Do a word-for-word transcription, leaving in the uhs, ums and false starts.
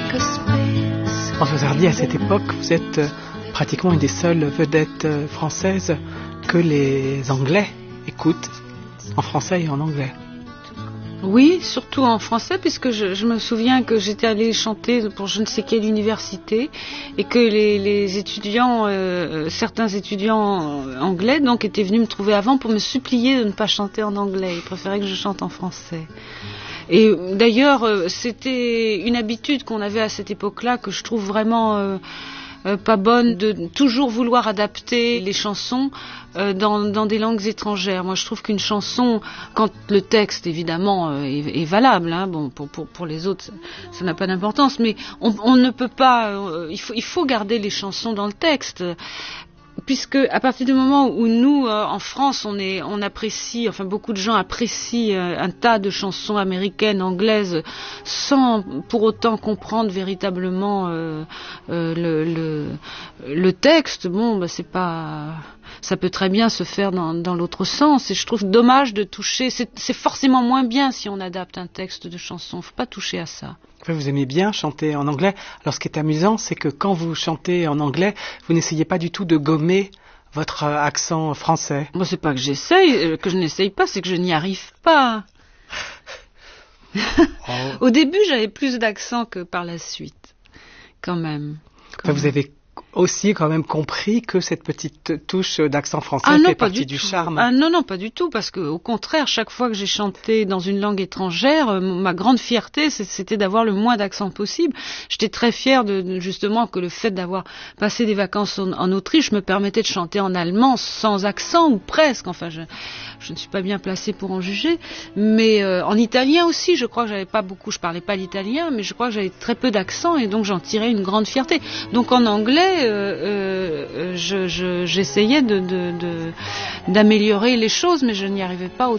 Françoise Hardy, à cette époque, vous êtes pratiquement une des seules vedettes françaises que les Anglais écoutent, en français et en anglais. Oui, surtout en français, puisque je, je me souviens que j'étais allée chanter pour je ne sais quelle université et que les, les étudiants, euh, certains étudiants anglais, donc, étaient venus me trouver avant pour me supplier de ne pas chanter en anglais. Ils préféraient que je chante en français. Et d'ailleurs, c'était une habitude qu'on avait à cette époque-là que je trouve vraiment euh, euh, pas bonne, de toujours vouloir adapter les chansons euh, dans, dans des langues étrangères. Moi, je trouve qu'une chanson, quand le texte évidemment euh, est, est valable, hein, bon, pour, pour, pour les autres, ça n'a pas d'importance, mais on, on ne peut pas. Euh, il faut, il faut garder les chansons dans le texte. Puisque à partir du moment où nous, euh, en France, on, est, on apprécie, enfin beaucoup de gens apprécient euh, un tas de chansons américaines, anglaises, sans pour autant comprendre véritablement euh, euh, le, le, le texte, bon, bah, c'est pas, ça peut très bien se faire dans, dans l'autre sens. Et je trouve dommage de toucher. C'est, c'est forcément moins bien si on adapte un texte de chanson. Faut pas toucher à ça. Vous aimez bien chanter en anglais. Alors ce qui est amusant, c'est que quand vous chantez en anglais, vous n'essayez pas du tout de gommer votre accent français. Moi, c'est pas que j'essaye, que je n'essaye pas, c'est que je n'y arrive pas. Oh. Au début, j'avais plus d'accent que par la suite, quand même. Quand enfin, même. Vous avez aussi quand même compris que cette petite touche d'accent français ah, non, fait partie du, du charme. Ah non, non, pas du tout, parce que au contraire, chaque fois que j'ai chanté dans une langue étrangère, euh, ma grande fierté, c'était d'avoir le moins d'accent possible. J'étais très fière de, de justement que le fait d'avoir passé des vacances en, en Autriche me permettait de chanter en allemand sans accent, ou presque. Enfin, je, je ne suis pas bien placée pour en juger, mais euh, en italien aussi, je crois que j'avais pas beaucoup, je parlais pas l'italien, mais je crois que j'avais très peu d'accent, et donc j'en tirais une grande fierté. Donc en anglais, Euh, euh, je, je, j'essayais de, de, de, d'améliorer les choses, mais je n'y arrivais pas